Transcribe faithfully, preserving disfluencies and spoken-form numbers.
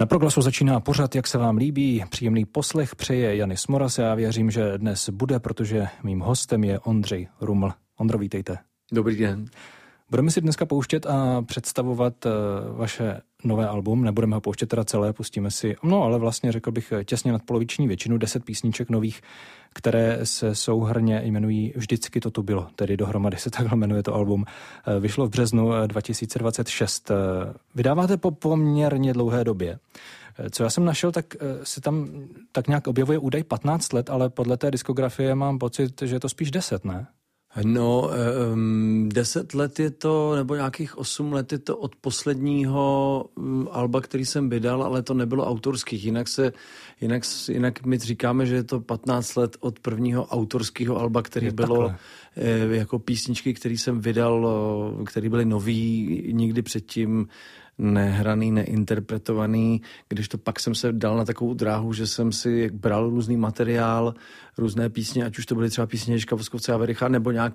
Na Proglasu začíná pořad, jak se vám líbí. Příjemný poslech přeje Janis Moras. Já věřím, že dnes bude, protože mým hostem je Ondřej Ruml. Ondro, vítejte. Dobrý den. Budeme si dneska pouštět a představovat vaše nové album. Nebudeme ho pouštět teda celé, pustíme si, no ale vlastně řekl bych těsně nadpoloviční většinu, deset písniček nových, které se souhrnně jmenují Vždycky to tu bylo, tedy dohromady se takhle jmenuje to album. Vyšlo v březnu dva tisíce dvacet šest. Vydáváte po poměrně dlouhé době. Co já jsem našel, tak se tam tak nějak objevuje údaj patnáct let, ale podle té diskografie mám pocit, že je to spíš deset, ne? No, um, deset let je to, nebo nějakých osm let je to od posledního um, alba, který jsem vydal, ale to nebylo autorských. Jinak se, jinak, jinak my říkáme, že je to patnáct let od prvního autorského alba, který je bylo e, jako písničky, který jsem vydal, který byly nový, nikdy předtím nehraný, neinterpretovaný, když to pak jsem se dal na takovou dráhu, že jsem si bral různý materiál, různé písně, ať už to byly třeba písně Ježka Voskovce a Vericha, nebo nějaký